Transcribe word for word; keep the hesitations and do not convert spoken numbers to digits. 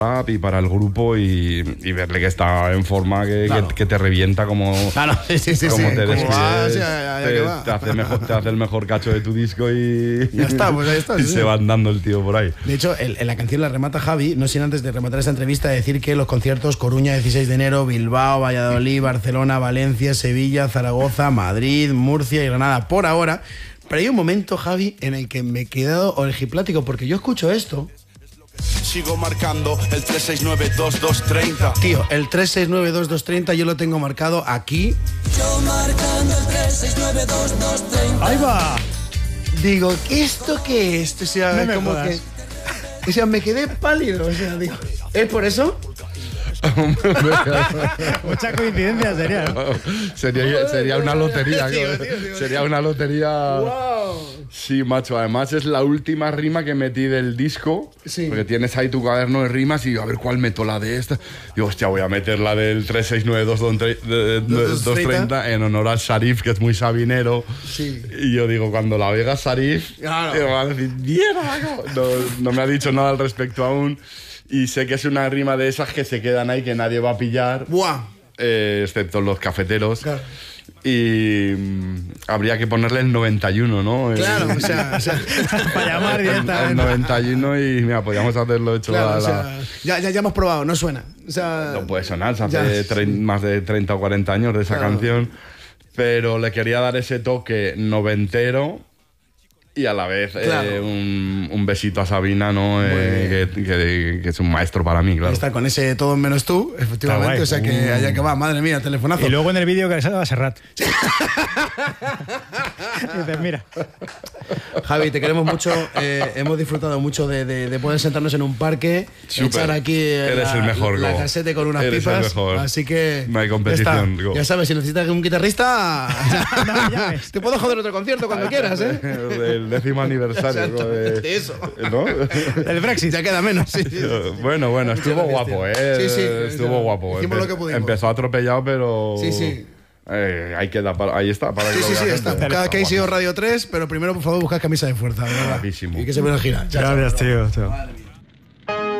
y para el grupo y, y verle que está en forma, que, claro. que, que te revienta como, claro, sí, sí, sí, como sí. te despides, va, o sea, ya, ya te, va. te, hace mejor, te hace el mejor cacho de tu disco y, ya está, pues ahí está, y sí. se va andando el tío por ahí. De hecho, el, en la canción la remata Javi, no sin antes de rematar esta entrevista decir que los conciertos Coruña dieciséis de enero, Bilbao, Valladolid, Barcelona, Valencia, Sevilla, Zaragoza, Madrid, Murcia y Granada por ahora. Pero hay un momento, Javi, en el que me he quedado orgiplático porque yo escucho esto. Sigo marcando el tres seis nueve dos dos tres cero. Tío, el tres seis nueve dos dos tres cero yo lo tengo marcado aquí. Yo marcando el tres seis nueve dos dos tres cero. ¡Ahí va! Digo, ¿esto qué es? O sea, no me como jodas. que... O sea, me quedé pálido. O sea, digo, ¿es por eso? Mucha coincidencia sería, ¿no? sería, sería una lotería. Tío, tío, tío, sería una lotería. ¡Wow! Sí, macho. Además es la última rima que metí del disco. Sí. Porque tienes ahí tu cuaderno de rimas y a ver cuál meto la de esta. Digo, hostia, voy a meter la del tres seis nueve dos dos tres cero en honor al Sharif, que es muy sabinero. Sí. Y yo digo, cuando la oiga Sharif, Claro. me va a decir, ¡mierda! No, no me ha dicho nada al respecto aún. Y sé que es una rima de esas que se quedan ahí, que nadie va a pillar. ¡Buah! Eh, excepto los cafeteros. Claro. Y mm, habría que ponerle el noventa y uno, ¿no? Claro, el, o sea... O sea Para llamar el, directamente. el noventa y uno y mira, podríamos hacerlo hecho claro, la, o sea, la- ya, ya, ya hemos probado, no suena. O sea, No puede sonar, se ya. hace tre- más de treinta o cuarenta años de esa Claro. canción. Pero le quería dar ese toque noventero y a la vez Claro. eh, un, un besito a Sabina, ¿no? Eh, que, que- que es un maestro para mí, Ahí claro. está, con ese todo menos tú, efectivamente. guay. O sea que Uh. allá que va, madre mía, telefonazo. Y luego en el vídeo que le salga a Serrat. Dices, mira. Javi, te queremos mucho. eh, hemos disfrutado mucho de, de- de poder sentarnos en un parque, Súper. echar aquí eh, Eres la, el mejor, la Go. casete con unas Eres el pipas. mejor. Así que. No hay ya competición, está. Go. Ya sabes, si necesitas un guitarrista, No, ya ves. te puedo joder otro concierto cuando quieras, ¿eh? Del décimo aniversario. ¿no? Exactamente De- eso. ¿no? El Brexit. Ya queda menos. Sí, sí. Bueno, bueno, estuvo Muchas guapo, gracias. ¿eh? Sí, sí, Estuvo ya. guapo. Hicimos lo que pudimos. Empezó atropellado, pero... Sí, sí. Eh, ahí queda, para- ahí está. Para que Sí, lo sí, vea sí, la está. gente. Cada que hay sido Radio tres, pero primero, por favor, buscad camisa de fuerza, de verdad. Guapísimo. Y que se me lo gira. Chao, chao. Gracias, tío. Chao.